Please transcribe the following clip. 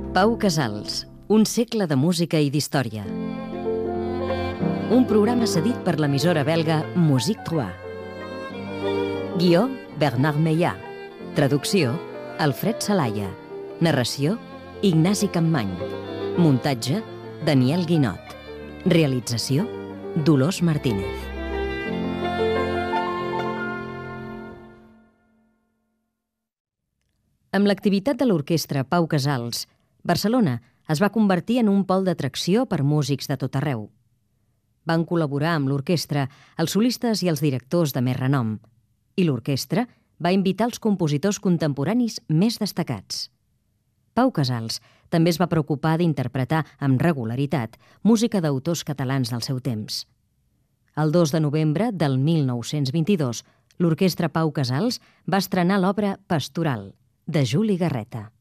Pau Casals, un segle de música i d'història. Un programa cedit per l'emissora belga Musique 3. Guió, Bernard Meillard. Traducció, Alfred Salaya. Narració, Ignasi Campmany. Muntatge, Daniel Guinot. Realització, Dolors Martínez. Amb l'activitat de l'orquestra Pau Casals, Barcelona es va convertir en un pol d'atracció per músics de tot arreu. Van col·laborar amb l'orquestra els solistes i els directors de més renom, i l'orquestra va invitar els compositors contemporanis més destacats. Pau Casals també es va preocupar d'interpretar amb regularitat música d'autors catalans del seu temps. El 2 de novembre del 1922, l'orquestra Pau Casals va estrenar l'obra Pastoral, de Juli Garreta.